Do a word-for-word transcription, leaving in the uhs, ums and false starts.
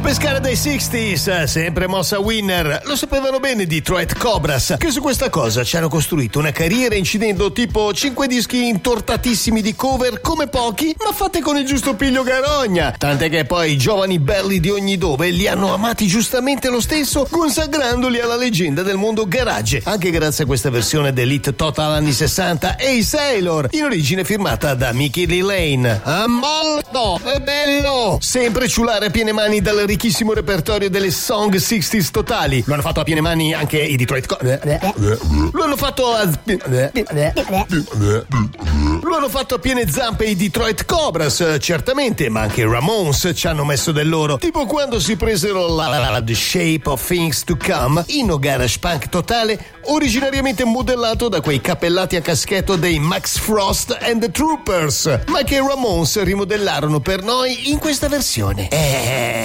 Pescare dai sessanta, sempre mossa winner. Lo sapevano bene i Detroit Cobras, che su questa cosa ci hanno costruito una carriera incidendo tipo cinque dischi intortatissimi di cover come pochi, ma fatte con il giusto piglio garogna. Tant'è che poi i giovani belli di ogni dove li hanno amati giustamente lo stesso, consagrandoli alla leggenda del mondo garage, anche grazie a questa versione dell'hit total anni sessanta, Hey Sailor, in origine firmata da Mickey D. Lane. Ah, molto bello! Sempre ciulare a piene mani dal ricchissimo repertorio delle song sessanta totali. Lo hanno fatto a piene mani anche i Detroit Co- Lo hanno fatto a Lo hanno fatto a piene zampe i Detroit Cobras, certamente, ma anche i Ramones ci hanno messo del loro. Tipo quando si presero la, la, la The Shape of Things to Come, inno garage punk totale, originariamente modellato da quei cappellati a caschetto dei Max Frost and the Troopers, ma che i Ramones rimodellarono per noi in questa versione. Eh